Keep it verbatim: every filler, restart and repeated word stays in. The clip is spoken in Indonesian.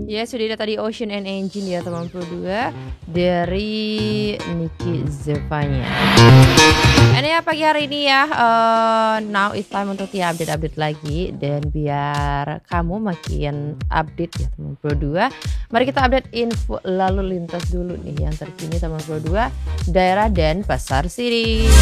Ya, sudah ada tadi Ocean and Engine ya teman Pro dua dari Nicky Zevanya. Ini ya pagi hari ini ya, uh, now it's time untuk ya update-update lagi. Dan biar kamu makin update ya teman Pro dua, mari kita update info lalu lintas dulu nih yang terkini teman Pro dua, daerah dan pasar Siri.